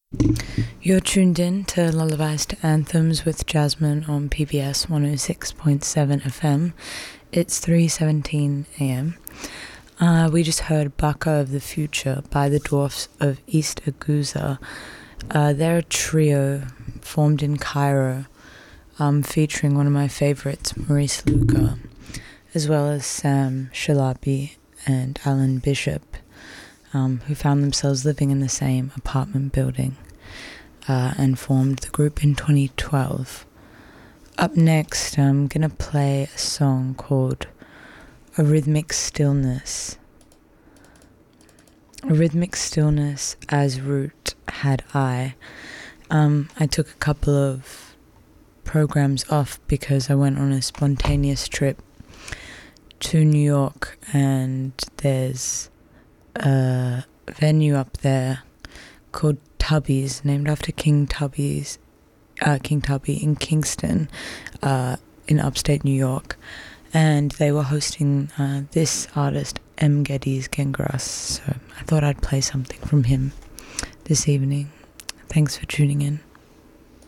You're tuned in to Lullabies to Anthems with Jasmine on PBS 106.7 FM. It's 3:17 a.m. We just heard Baka of the Future by the Dwarfs of East Aguza. They're a trio formed in Cairo, featuring one of my favorites, Maurice Luca, as well as Sam Shalabi and Alan Bishop, who found themselves living in the same apartment building and formed the group in 2012. Up next, I'm going to play a song called A Rhythmic Stillness. A Rhythmic Stillness as root had I. I took a couple of programs off because I went on a spontaneous trip to New York, and there's a venue up there called Tubby's, named after King Tubby in Kingston, in upstate New York, and they were hosting this artist, M. Geddes Gengras, so I thought I'd play something from him this evening. Thanks for tuning in.